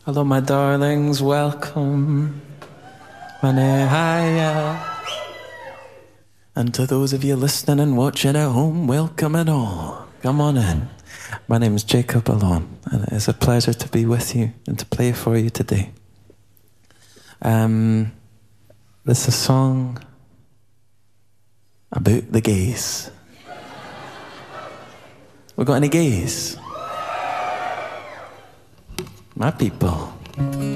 Hello, my darlings, welcome. Manehaya. And to those of you listening and watching at home, welcome and all. Come on in. My name is Jacob Alone, and it is a pleasure to be with you and to play for you today. This is a song about the gays. We got any gays? My people.